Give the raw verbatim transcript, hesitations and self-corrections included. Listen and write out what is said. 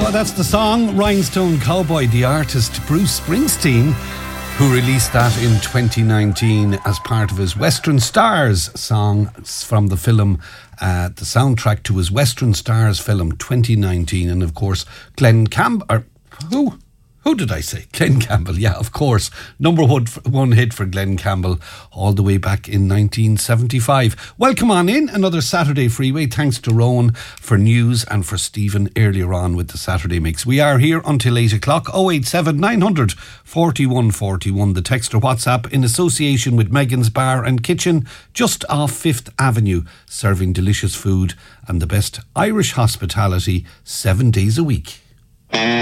Well, that's the song Rhinestone Cowboy, the artist Bruce Springsteen, who released that in twenty nineteen as part of his Western Stars song from the film, uh, the soundtrack to his Western Stars film twenty nineteen. And of course, Glenn Campbell, or who? Who did I say? Glenn Campbell, yeah, of course. Number one, one hit for Glenn Campbell all the way back in nineteen seventy-five. Welcome on in, another Saturday Freeway. Thanks to Rowan for news and for Stephen earlier on with the Saturday Mix. We are here until eight o'clock. oh eight seven nine hundred forty-one forty-one. The text or WhatsApp in association with Megan's Bar and Kitchen just off Fifth Avenue, serving delicious food and the best Irish hospitality seven days a week.